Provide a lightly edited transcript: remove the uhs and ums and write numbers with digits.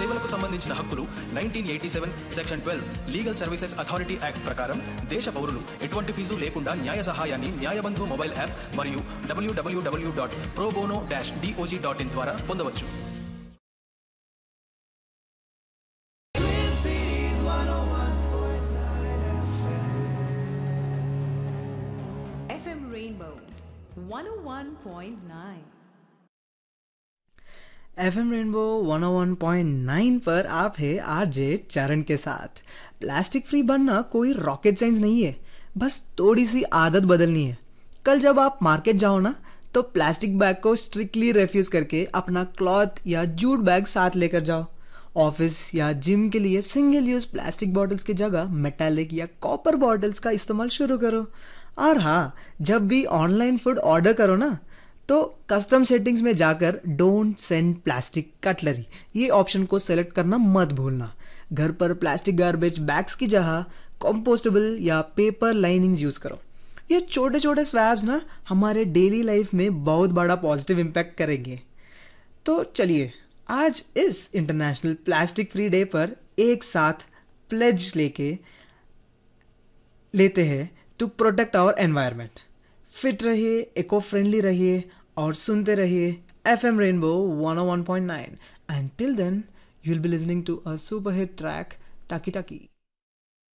సేవలకు సంబంధించిన హక్కులు 1987 section 12 legal services authority act ప్రకారం దేశ పౌరులు ఎటువంటి ఫీజు లేకుండా న్యాయ సహాయాన్ని న్యాయబంధు మొబైల్ యాప్ మరియు www.probono-dog.in ద్వారా పొందవచ్చు. FM Rainbow 101.9. FM रेनबो 101.9 पर आप है आरजे चरण के साथ. प्लास्टिक फ्री बनना कोई रॉकेट साइंस नहीं है, बस थोड़ी सी आदत बदलनी है. कल जब आप मार्केट जाओ ना, तो प्लास्टिक बैग को स्ट्रिक्टली रेफ्यूज करके अपना क्लॉथ या जूट बैग साथ लेकर जाओ. ऑफिस या जिम के लिए सिंगल यूज प्लास्टिक बॉटल्स की जगह मेटालिक या कॉपर बॉटल्स का इस्तेमाल शुरू करो. और हाँ, जब भी ऑनलाइन फूड ऑर्डर करो ना, तो कस्टम सेटिंग्स में जाकर डोंट सेंड प्लास्टिक कटलरी ये ऑप्शन को सेलेक्ट करना मत भूलना. घर पर प्लास्टिक गार्बेज बैग्स की जगह कंपोस्टेबल या पेपर लाइनिंग्स यूज करो. ये छोटे छोटे स्वैब्स ना हमारे डेली लाइफ में बहुत बड़ा पॉजिटिव इम्पैक्ट करेंगे. तो चलिए आज इस इंटरनेशनल प्लास्टिक फ्री डे पर एक साथ प्लेज लेते हैं to protect our environment. Fit रहिए, इको फ्रेंडली रहिए और सुनते रहिए FM Rainbow 101.9. And till then, you'll be listening to a super hit track, Taki Taki.